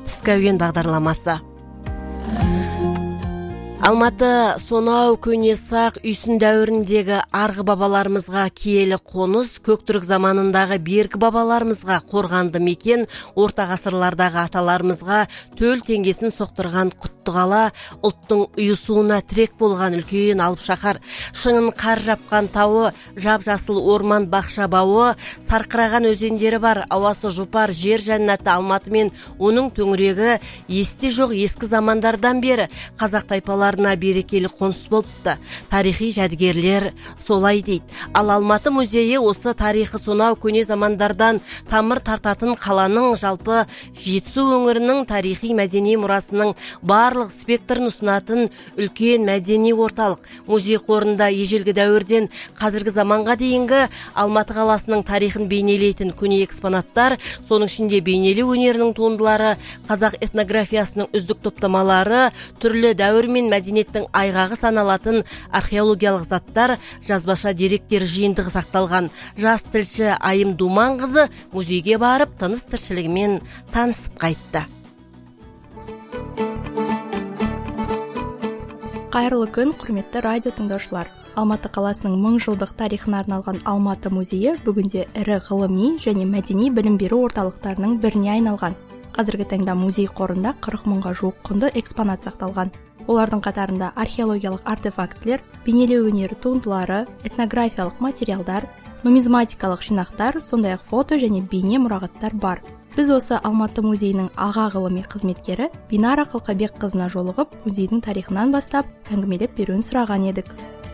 түскі әуен бағдарламасы. Алматы сонау көне сақ үйсін дәуіріндегі арғы бабаларымызға киелі қоныс, көктүрік заманындағы бергі бабаларымызға қорғанды мекен, орта ғасырлардағы аталарымызға төл теңгесін соқтырған құттығала, ұлттың ұйысуына тірек болған үлкен алып шаһар, шыңын қар жапқан тауы, жап-жасыл орман бақша бауы, сарқыраған өзендері бар, ауасы жұпар жер жәннаты Алматы мен оның төңірегі есте жоқ ескі замандардан бері қазақ тайпаларына берекелі қоныс болыпты. Тарихи жәдігерлер солай дейді. Ал Алматы музейі осы тарихы сонау көне замандардан тамыр тартатын қаланың, жалпы Жетісу өңірінің тарихи мәдени мұрасының барлық спектрін ұсынатын үлкен мәдени орталық. Музей қорында ежелгі дәуірден қазіргі заманға дейінгі Алматы қаласының тарихын бейнелейтін көне экспонаттар, соның ішінде бейнелеу өнерінің туындылары, қазақ этнографиясының үздік топтамалары, түрлі дәуір мен мәдениеттің айғағы саналатын археологиялық заттар, жазбаша деректер жиынтығы сақталған. Жас тілші Айым Думанқызы музейге барып тыныс тіршілігімен танысып қайтты. Қайырлы күн, құрметті радио тыңдаушылар. Алматы қаласының 1000 жылдық тарихына арналған Алматы музейі бүгінде ірі ғылыми және мәдени білім беру орталықтарының біріне айналған. Қазіргі таңда музей қорында 40 мыңға жуық құнды экспонат сақталған. Олардың қатарында археологиялық артефактілер, бейнелеу өнері туындылары, этнографиялық материалдар, нумизматикалық жинақтар, сондай-ақ фото және бейне мұрағаттар бар. Біз осы Алматы музейінің аға ғылыми қызметкері Бинара Қалқабекқызына жолығып, музейдің тарихынан бастап әңгімелеп беруін сұраған едік.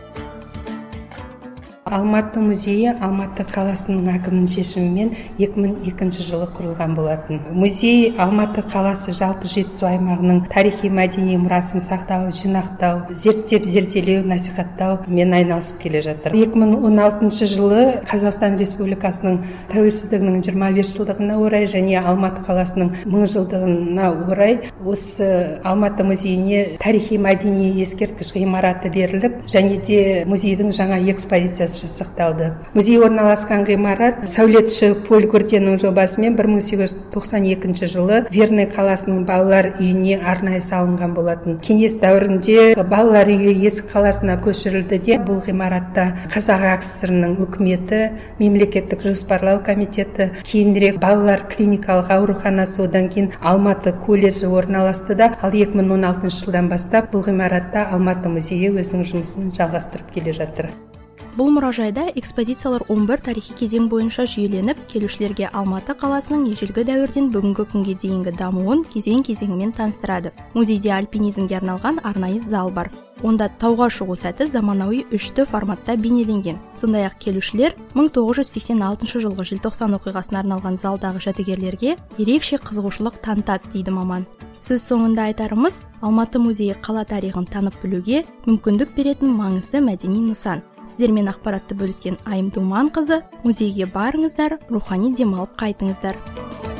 Алматы музейі Алматы қаласының әкімінің шешімімен 2002 жылы құрылған болатын. Музей Алматы қаласы жалпы Жетісу аймағының тарихи мәдени мұрасын сақтау, жинақтау, зерттеп-зерделеу, насихаттау мен айналысып келе жатыр. 2016 жылы Қазақстан Республикасының тәуелсіздігінің 25 жылдығына орай және Алматы қаласының 1000 жылдығына орай осы Алматы музейіне тарихи мәдени ескерткіш ғимараты беріліп, және де музейдің жаңа экспозициясы жасақталды. Музей орналасқан ғимарат сәулетші Поль Гуртенің жобасымен 1892 жылы Верный қаласының балалар үйіне арнайы салынған болатын. Кеңес дәуірінде балалар үйі есік қаласына көшірілді де, бұл ғимаратта Қазақ АКСР-ның үкіметі, мемлекеттік жоспарлау комитеті, кейінірек балалар клиникалық ауруханасы, одан кейін Алматы колледжі орналасты да, ал 2016 жылдан бастап бұл ғимаратта Алматы музейі өзінің жұмысын жалғастырып келе жатыр. Бұл мұражайда экспозициялар 11 тарихи кезең бойынша жүйеленіп, келушілерге Алматы қаласының ежелгі дәуірден бүгінгі күнге дейінгі дамуын кезең-кезеңімен таныстырады. Музейде альпинизмге арналған арнайы зал бар. Онда тауға шығу сәті заманауи 3D форматта бейнеленген. Сондай-ақ келушілер 1986 жылғы желтоқсан оқиғасына арналған залдағы жәдігерлерге ерекше қызығушылық танытады дейді маман. Сөз соңында айтарымыз, Алматы музейі қала тарихын танып білуге мүмкіндік беретін маңызды мәдени нысан. Сіздермен ақпаратты бөліскен Айым Думанқызы, музейге барыңыздар, рухани демалып қайтыңыздар.